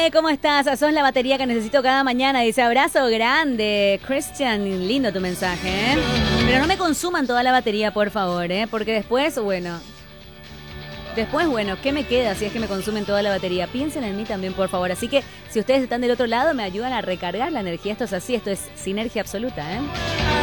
Hola, ¿cómo estás? Sos la batería que necesito cada mañana. Dice, abrazo grande. Christian, lindo tu mensaje, ¿eh? Pero no me consuman toda la batería, por favor, ¿eh? Porque después, bueno, ¿qué me queda si es que me consumen toda la batería? Piensen en mí también, por favor. Así que si ustedes están del otro lado, me ayudan a recargar la energía. Esto es así, esto es sinergia absoluta, ¿eh?